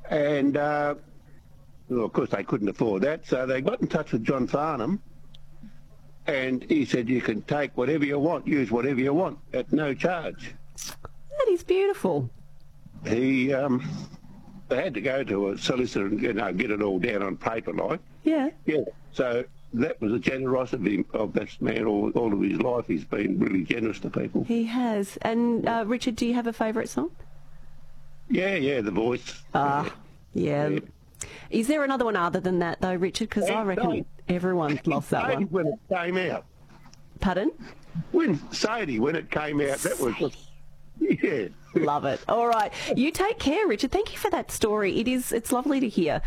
And, well, of course, they couldn't afford that, so they got in touch with John Farnham, and he said, you can take whatever you want, use whatever you want, at no charge. That is beautiful. They had to go to a solicitor and get it all down on paper, like. Yeah. Yeah, so that was the generosity of this man all of his life. He's been really generous to people. He has. And, Richard, do you have a favourite song? Yeah, The Voice. Yeah. Is there another one other than that, though, Richard? Because I reckon everyone loves that one. When it came out. Pardon? Sadie, when it came out, that was just... Yeah. Love it. All right. You take care, Richard. Thank you for that story. It's lovely to hear.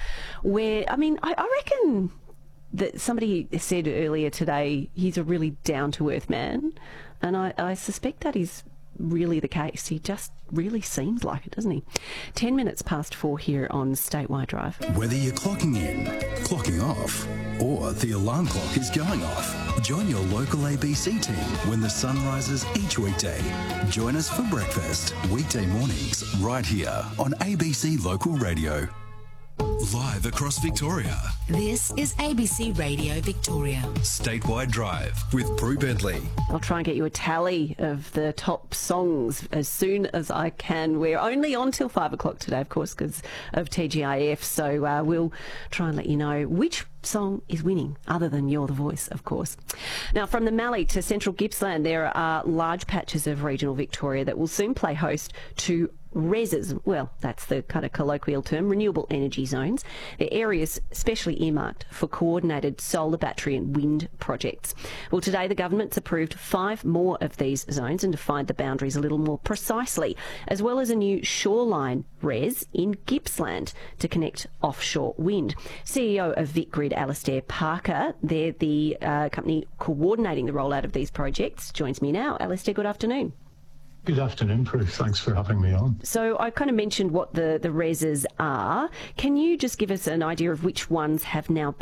I reckon that somebody said earlier today he's a really down-to-earth man, and I suspect that is really the case. He just really seems like it, doesn't he? 10 minutes past 4 here on Statewide Drive. Whether you're clocking in, clocking off, or the alarm clock is going off, join your local ABC team when the sun rises each weekday. Join us for breakfast, weekday mornings, right here on ABC Local Radio. Live across Victoria. This is ABC Radio Victoria. Statewide Drive with Prue Bentley. I'll try and get you a tally of the top songs as soon as I can. We're only on till 5 o'clock today, of course, because of TGIF. So we'll try and let you know which song is winning, other than You're the Voice, of course. Now, from the Mallee to central Gippsland, there are large patches of regional Victoria that will soon play host to REZs. Well, that's the kind of colloquial term, renewable energy zones. They're areas specially earmarked for coordinated solar, battery and wind projects. Well, today the government's approved 5 more of these zones and defined the boundaries a little more precisely, as well as a new shoreline REZ in Gippsland to connect offshore wind. CEO of VicGrid, Alastair Parker, they're the company coordinating the rollout of these projects, joins me now. Alastair, good afternoon. Good afternoon, Prue. Thanks for having me on. So I kind of mentioned what the REZs are. Can you just give us an idea of which ones have now